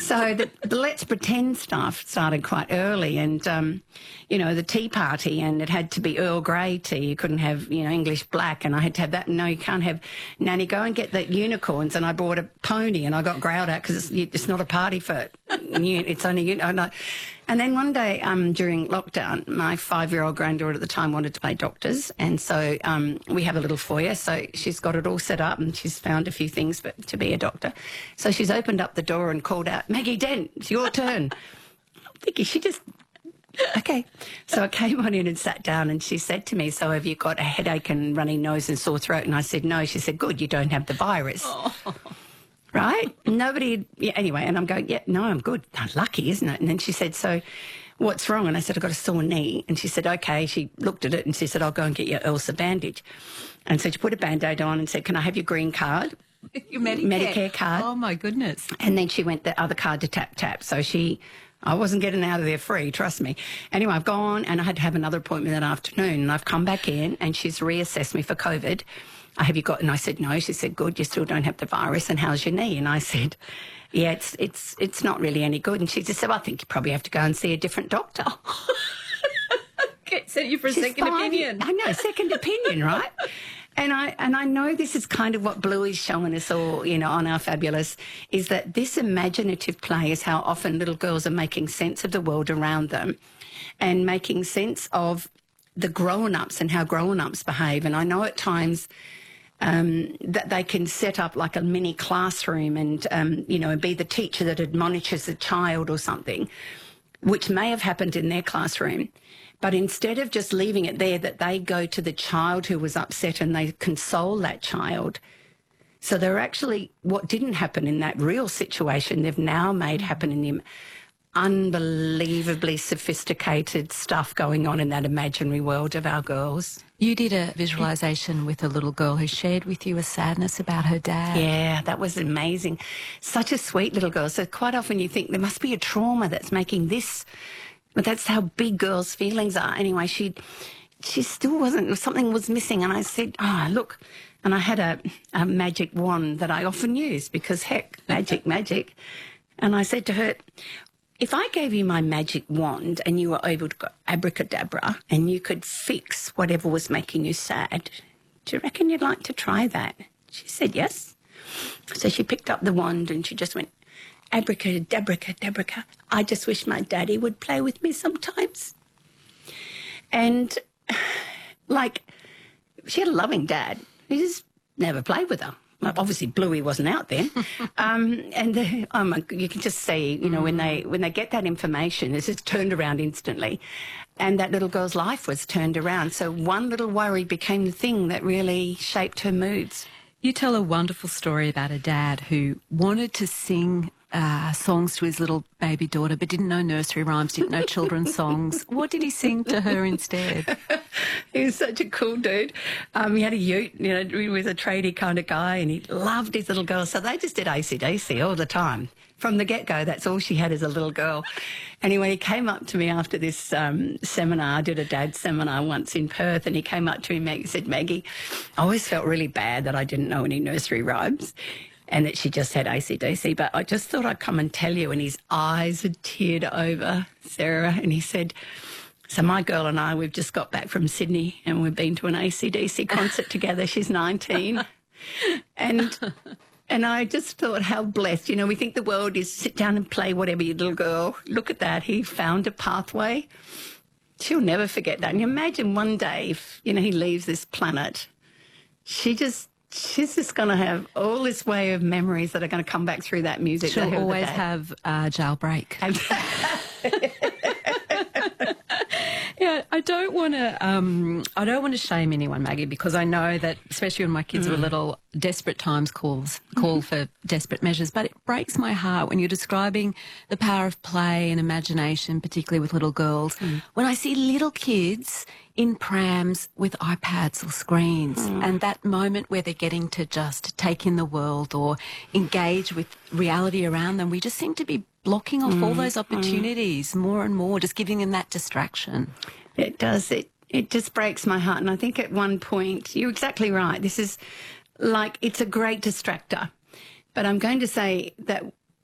So the Let's Pretend stuff started quite early, and, the tea party, and it had to be Earl Grey tea. You couldn't have, English black, and I had to have that. No, you can't have, Nanny, go and get the unicorns. And I bought a pony, and I got growled at because it's not a party for, it's only, And then one day during lockdown, my 5-year-old granddaughter at the time wanted to play doctors, and so we have a little foyer, so she's got it all set up and she's found a few things to be a doctor. So she's opened up the door and called out, "Maggie Dent, it's your turn." I'm thinking she just... Okay. So I came on in and sat down, and she said to me, "So have you got a headache and runny nose and sore throat?" And I said, "No." She said, "Good, you don't have the virus." Oh. Right? Nobody... Yeah, anyway, and I'm going, "Yeah, no, I'm good." Lucky, isn't it? And then she said, "So what's wrong?" And I said, "I've got a sore knee." And she said, "Okay." She looked at it and she said, "I'll go and get your Elsa bandage." And so she put a Band-Aid on and said, "Can I have your green card?" Your Medicare card. Oh, my goodness. And then she went the other card to tap. So I wasn't getting out of there free, trust me. Anyway, I've gone and I had to have another appointment that afternoon, and I've come back in and she's reassessed me for COVID. "Have you got..." And I said, "No." She said, "Good, you still don't have the virus. And how's your knee?" And I said, "Yeah, it's not really any good." And she just said, "Well, I think you probably have to go and see a different doctor." Sent you for a second opinion. I know, second opinion, right? And I know this is kind of what Bluey's showing us all, on Our Fabulous, is that this imaginative play is how often little girls are making sense of the world around them and making sense of the grown-ups and how grown-ups behave. And I know at times that they can set up like a mini classroom and, be the teacher that admonishes the child or something, which may have happened in their classroom. But instead of just leaving it there, that they go to the child who was upset and they console that child. So they're actually, what didn't happen in that real situation, they've now made happen in the unbelievably sophisticated stuff going on in that imaginary world of our girls. You did a visualisation with a little girl who shared with you a sadness about her dad. Yeah, that was amazing. Such a sweet little girl. So quite often you think there must be a trauma that's making this... But that's how big girls' feelings are. Anyway, she still wasn't... Something was missing, and I said, "Oh, look..." And I had a magic wand that I often use because, heck, magic. And I said to her, "If I gave you my magic wand and you were able to go abracadabra and you could fix whatever was making you sad, do you reckon you'd like to try that?" She said yes. So she picked up the wand and she just went, "Abracadabra, I just wish my daddy would play with me sometimes." And, she had a loving dad. He just never played with her. Well, obviously, Bluey wasn't out then. You can just see, when they get that information, it's just turned around instantly. And that little girl's life was turned around. So one little worry became the thing that really shaped her moods. You tell a wonderful story about a dad who wanted to sing songs to his little baby daughter but didn't know nursery rhymes, didn't know children's songs. What did he sing to her instead? He was such a cool dude. He had a ute, he was a tradie kind of guy, and he loved his little girl. So they just did AC/DC all the time. From the get-go, that's all she had as a little girl. Anyway, he came up to me after this seminar. I did a dad seminar once in Perth, and he came up to me and said, "Maggie, I always felt really bad that I didn't know any nursery rhymes and that she just had AC/DC, but I just thought I'd come and tell you." And his eyes had teared over, Sarah, and he said, "So my girl and I, we've just got back from Sydney and we've been to an AC/DC concert together. She's 19. And I just thought how blessed. We think the world is sit down and play whatever, your little girl. Look at that. He found a pathway. She'll never forget that. And you imagine one day if, he leaves this planet, she's just going to have all this way of memories that are going to come back through that music. She'll always have jailbreak. Yeah, I don't want to shame anyone, Maggie, because I know that, especially when my kids were little, desperate times call for desperate measures. But it breaks my heart when you're describing the power of play and imagination, particularly with little girls. When I see little kids in prams with iPads or screens, and that moment where they're getting to just take in the world or engage with reality around them, we just seem to be blocking off all those opportunities more and more, just giving them that distraction. It does. It just breaks my heart. And I think at one point, you're exactly right. This is it's a great distractor. But I'm going to say that